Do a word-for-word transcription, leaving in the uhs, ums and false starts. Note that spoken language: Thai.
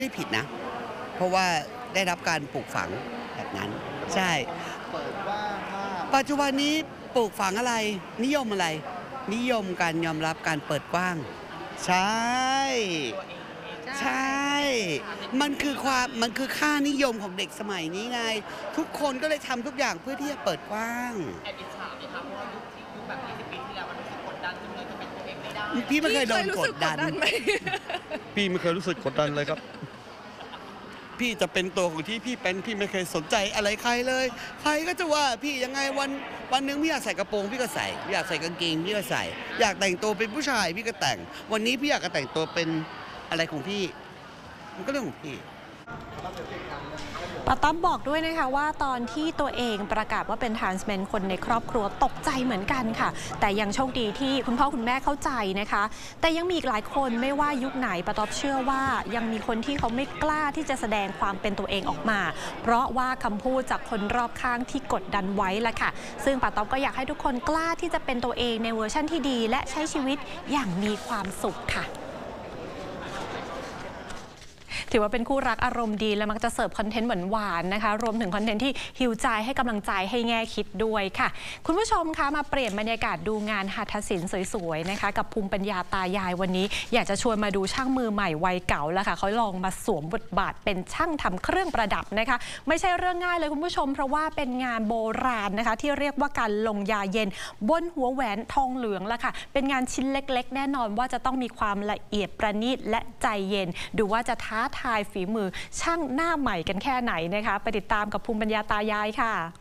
ไม่ผิดนะ เพราะว่าได้รับการปลูกฝังแบบนั้นใช่เปิดว่างมากปัจจุบันนี้ปลูกฝังอะไรนิยมอะไร นิยมการยอมรับการเปิดกว้างใช่ใช่ มันคือความมันคือค่านิยมของเด็กสมัยนี้ไง ทุกคนก็เลยทำทุกอย่างเพื่อที่จะเปิดกว้างแอบอิจฉาไหมคะเพราะว่ายุคที่ยุคแบบยี่สิบปีที่แล้วมันรู้สึกกดดันจนเลยจะเป็นตัวเองไม่ได้พี่ไม่เคยโดนกดดันไหมพี่ไม่เคยรู้สึกกดดันเลยครับพี่จะเป็นตัวของที่พี่เป็นพี่ไม่เคยสนใจอะไรใครเลย ใครก็จะว่าพี่ยังไงวันวันนึงพี่อยากใส่กระโปรงพี่ก็ใส่พี่อยากใส่กางเกงพี่ก็ใส่ อยากแต่งตัวเป็นผู้ชายพี่ก็แต่ง วันนี้พี่อยากจะแต่งตัวเป็นอะไรของพี่มันก็เรื่องของพี่ป้าต๊อบบอกด้วยนะคะว่าตอนที่ตัวเองประกาศว่าเป็นทรานส์แมนคนในครอบครัวตกใจเหมือนกันค่ะแต่ยังโชคดีที่คุณพ่อคุณแม่เข้าใจนะคะแต่ยังมีอีกหลายคนไม่ว่ายุคไหนป้าต๊อบเชื่อว่ายังมีคนที่เขาไม่กล้าที่จะแสดงความเป็นตัวเองออกมาเพราะว่าคำพูดจากคนรอบข้างที่กดดันไว้ละค่ะซึ่งป้าต๊อบก็อยากให้ทุกคนกล้าที่จะเป็นตัวเองในเวอร์ชั่นที่ดีและใช้ชีวิตอย่างมีความสุขค่ะถือว่าเป็นคู่รักอารมณ์ดีและมักจะเสิร์ฟคอนเทนต์หวานๆนะคะรวมถึงคอนเทนต์ที่ฮิวใจให้กำลังใจให้แง่คิดด้วยค่ะคุณผู้ชมคะมาเปลี่ยนบรรยากาศดูงานหัตถศิลป์สวยๆนะคะกับภูมิปัญญาตายายวันนี้อยากจะชวนมาดูช่างมือใหม่วัยเก่าแล้วค่ะเขาลองมาสวมบทบาทเป็นช่างทำเครื่องประดับนะคะไม่ใช่เรื่องง่ายเลยคุณผู้ชมเพราะว่าเป็นงานโบราณนะคะที่เรียกว่าการลงยาเย็นบนหัวแหวนทองเหลืองละค่ะเป็นงานชิ้นเล็กๆแน่นอนว่าจะต้องมีความละเอียดประณีตและใจเย็นดูว่าจะท้าทายฝีมือช่างหน้าใหม่กันแค่ไหนนะคะไปติดตามกับภูมิปัญญาตายายค่ะ